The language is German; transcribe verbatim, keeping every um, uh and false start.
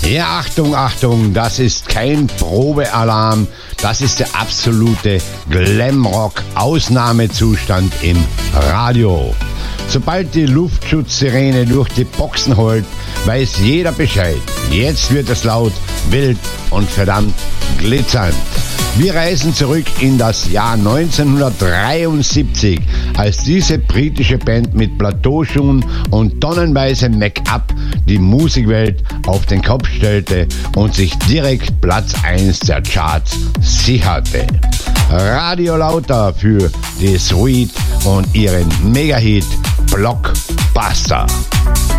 Ja, Achtung, Achtung, das ist kein Probealarm, das ist der absolute Glamrock-Ausnahmezustand im Radio. Sobald die Luftschutzsirene durch die Boxen heult, weiß jeder Bescheid. Jetzt wird es laut, wild und verdammt glitzernd. Wir reisen zurück in das Jahr neunzehnhundertdreiundsiebzig, als diese britische Band mit Plateauschuhen und tonnenweise Make-up die Musikwelt auf den Kopf stellte und sich direkt Platz eins der Charts sicherte. Radio Lauter für die Sweet und ihren Mega-Hit Blockbuster.